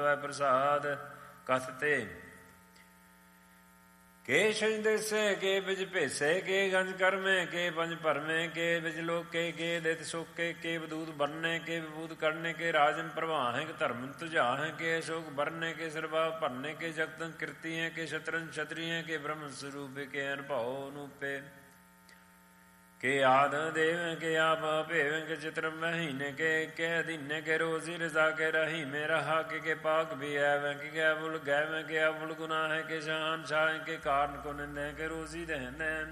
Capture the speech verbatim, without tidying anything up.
ਵੈ ਪ੍ਰਸਾਦ ਕਥ ਤੇ ਕੇ ਛਜ ਦੇਸੇ ਕੇ ਬਿਜ ਭੇਸੇ ਕੇ ਗੰਜ ਕਰਮੇ ਕੇ ਪੰਜ ਭਰਮੇ ਕੇ ਬਿਜ ਲੋਕੇ ਕੇ ਦਿਤ ਸੋਕੇ ਕੇ ਬਦੂਤ ਬਰਨੇ ਕੇ ਵਿਭੂਤ ਕਰਨੇ ਕੇ ਰਾਜਨ ਪ੍ਰਵਾਹੇ ਕੇ ਧਰਮ ਤੁਝਾਹੇ ਕੇ ਅਸ਼ੋਕ ਬਰਨੇ ਕੇ ਸਰਵਾ ਭਰਨੇ ਕੇ ਜਗਤੰ ਕਿਰਤੀਏ ਕੇ ਸ਼ਤਰਨ ਛਤਰੀਏ ਕੇ ਬ੍ਰਹਮ ਸਰੂਪੇ ਕੇ ਅਨਭਉ ਅਨੂਪੇ ਕੇ ਆਦ ਦੇਵ ਕੇ ਆਪ ਭੇਵ ਕੇ ਚਿਤਰ ਮਹੀਨੇ ਕੇ ਕੇ ਅਧੀਨੇ ਕੇ ਰੋਜ਼ੀ ਰਜ਼ਾ ਕੇ ਰਹੀ ਮੇਰਾ ਹਕ ਕੇ ਪਾਕ ਵੀ ਐਵੇਂ ਕਿ ਗੈ ਬੁਲ ਗੈਵੇਂ ਕੇ ਅਬੁਲ ਗੁਨਾਹ ਕੇ ਸ਼ਾਨ ਸ਼ਾਹ ਕੇ ਕਾਰਨ ਕੋ ਨਿੰਦੇ ਕੇ ਰੋਜ਼ੀ ਦੇਨੇ